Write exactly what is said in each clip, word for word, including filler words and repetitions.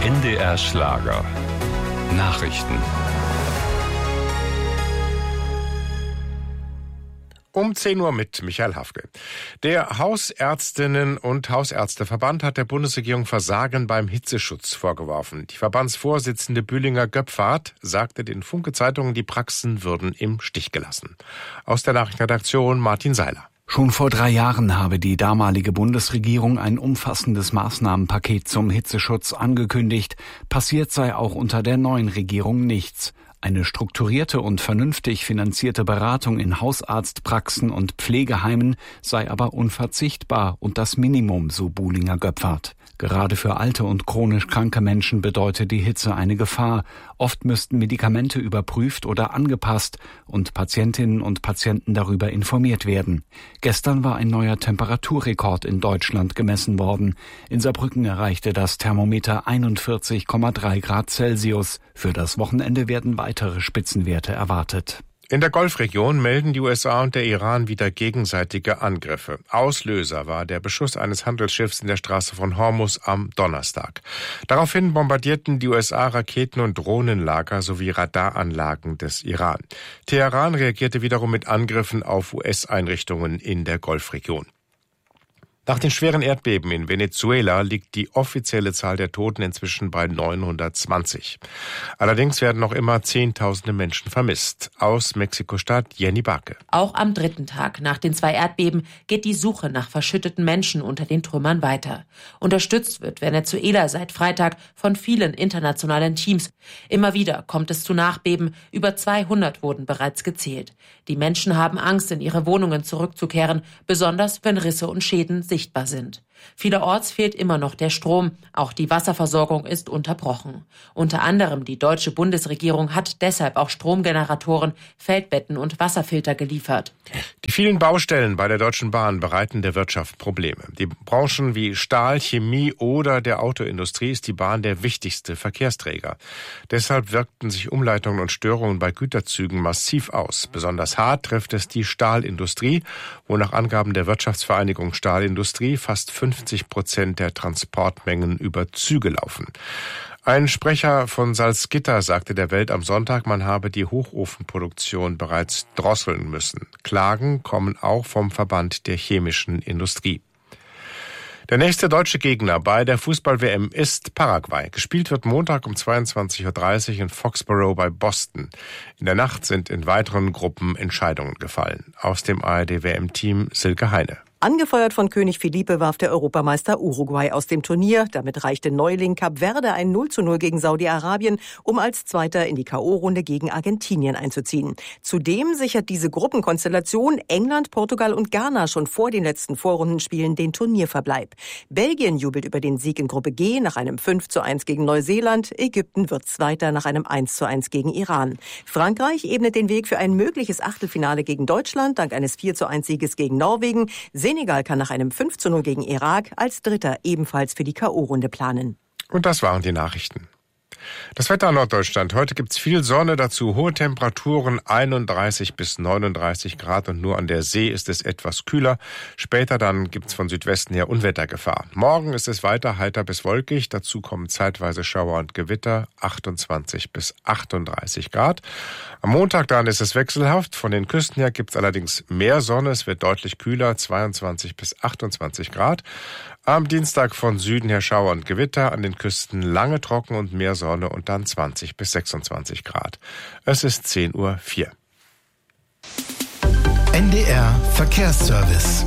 N D R Schlager. Nachrichten. Um zehn Uhr mit Michael Hafke. Der Hausärztinnen- und Hausärzteverband hat der Bundesregierung Versagen beim Hitzeschutz vorgeworfen. Die Verbandsvorsitzende Bühlinger Göpfert sagte den Funke-Zeitungen, die Praxen würden im Stich gelassen. Aus der Nachrichtenredaktion Martin Seiler. Schon vor drei Jahren habe die damalige Bundesregierung ein umfassendes Maßnahmenpaket zum Hitzeschutz angekündigt. Passiert sei auch unter der neuen Regierung nichts. Eine strukturierte und vernünftig finanzierte Beratung in Hausarztpraxen und Pflegeheimen sei aber unverzichtbar und das Minimum, so Bühlinger Göpfert. Gerade für alte und chronisch kranke Menschen bedeutet die Hitze eine Gefahr. Oft müssten Medikamente überprüft oder angepasst und Patientinnen und Patienten darüber informiert werden. Gestern war ein neuer Temperaturrekord in Deutschland gemessen worden. In Saarbrücken erreichte das Thermometer einundvierzig Komma drei Grad Celsius. Für das Wochenende werden weitere Spitzenwerte erwartet. In der Golfregion melden die U S A und der Iran wieder gegenseitige Angriffe. Auslöser war der Beschuss eines Handelsschiffs in der Straße von Hormuz am Donnerstag. Daraufhin bombardierten die U S A Raketen- und Drohnenlager sowie Radaranlagen des Iran. Teheran reagierte wiederum mit Angriffen auf U S-Einrichtungen in der Golfregion. Nach den schweren Erdbeben in Venezuela liegt die offizielle Zahl der Toten inzwischen bei neunhundertzwanzig. Allerdings werden noch immer Zehntausende Menschen vermisst. Aus Mexiko-Stadt Jenny Barke. Auch am dritten Tag nach den zwei Erdbeben geht die Suche nach verschütteten Menschen unter den Trümmern weiter. Unterstützt wird Venezuela seit Freitag von vielen internationalen Teams. Immer wieder kommt es zu Nachbeben. Über zweihundert wurden bereits gezählt. Die Menschen haben Angst, in ihre Wohnungen zurückzukehren, besonders wenn Risse und Schäden sichtbar sind. Vielerorts fehlt immer noch der Strom. Auch die Wasserversorgung ist unterbrochen. Unter anderem die deutsche Bundesregierung hat deshalb auch Stromgeneratoren, Feldbetten und Wasserfilter geliefert. Die vielen Baustellen bei der Deutschen Bahn bereiten der Wirtschaft Probleme. Die Branchen wie Stahl, Chemie oder der Autoindustrie ist die Bahn der wichtigste Verkehrsträger. Deshalb wirkten sich Umleitungen und Störungen bei Güterzügen massiv aus. Besonders hart trifft es die Stahlindustrie, wo nach Angaben der Wirtschaftsvereinigung Stahlindustrie fast fünfzig Prozent der Transportmengen über Züge laufen. Ein Sprecher von Salzgitter sagte der Welt am Sonntag, man habe die Hochofenproduktion bereits drosseln müssen. Klagen kommen auch vom Verband der chemischen Industrie. Der nächste deutsche Gegner bei der Fußball-W M ist Paraguay. Gespielt wird Montag um zweiundzwanzig Uhr dreißig in Foxborough bei Boston. In der Nacht sind in weiteren Gruppen Entscheidungen gefallen. Aus dem A R D-W M-Team Silke Heine. Angefeuert von König Felipe warf der Europameister Uruguay aus dem Turnier. Damit reichte Neuling Kap Verde ein null zu null gegen Saudi-Arabien, um als Zweiter in die K O-Runde gegen Argentinien einzuziehen. Zudem sichert diese Gruppenkonstellation England, Portugal und Ghana schon vor den letzten Vorrundenspielen den Turnierverbleib. Belgien jubelt über den Sieg in Gruppe G nach einem fünf zu eins gegen Neuseeland. Ägypten wird Zweiter nach einem eins zu eins gegen Iran. Frankreich ebnet den Weg für ein mögliches Achtelfinale gegen Deutschland dank eines vier zu eins Sieges gegen Norwegen. Senegal kann nach einem fünf zu null gegen Irak als Dritter ebenfalls für die K O-Runde planen. Und das waren die Nachrichten. Das Wetter in Norddeutschland. Heute gibt's viel Sonne, dazu hohe Temperaturen, einunddreißig bis neununddreißig Grad und nur an der See ist es etwas kühler. Später dann gibt's von Südwesten her Unwettergefahr. Morgen ist es weiter heiter bis wolkig, dazu kommen zeitweise Schauer und Gewitter, achtundzwanzig bis achtunddreißig Grad. Am Montag dann ist es wechselhaft, von den Küsten her gibt's allerdings mehr Sonne, es wird deutlich kühler, zweiundzwanzig bis achtundzwanzig Grad. Am Dienstag von Süden her Schauer und Gewitter, an den Küsten lange trocken und mehr Sonne und dann zwanzig bis sechsundzwanzig Grad. Es ist zehn Uhr vier. N D R Verkehrsservice.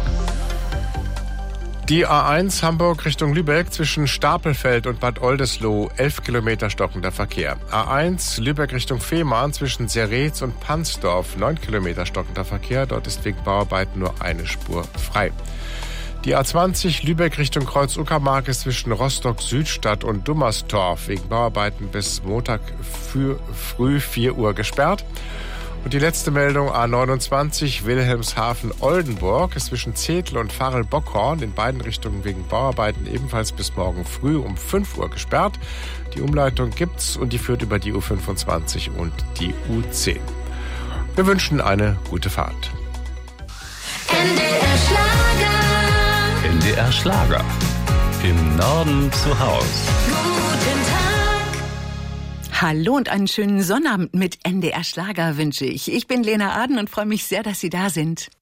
Die A eins Hamburg Richtung Lübeck zwischen Stapelfeld und Bad Oldesloe, elf Kilometer stockender Verkehr. A eins Lübeck Richtung Fehmarn zwischen Serets und Pansdorf, neun Kilometer stockender Verkehr. Dort ist wegen Bauarbeiten nur eine Spur frei. Die A zwanzig Lübeck Richtung Kreuz-Uckermark ist zwischen Rostock-Südstadt und Dummerstorf wegen Bauarbeiten bis Montag früh, früh vier Uhr gesperrt. Und die letzte Meldung A neunundzwanzig Wilhelmshaven-Oldenburg ist zwischen Zetel und Varel-Bockhorn in beiden Richtungen wegen Bauarbeiten ebenfalls bis morgen früh um fünf Uhr gesperrt. Die Umleitung gibt's und die führt über die U fünfundzwanzig und die U zehn. Wir wünschen eine gute Fahrt. N D R Schlager. N D R Schlager. Im Norden zu Haus. Guten Tag. Hallo und einen schönen Sonnabend mit N D R Schlager wünsche ich. Ich bin Lena Aden und freue mich sehr, dass Sie da sind.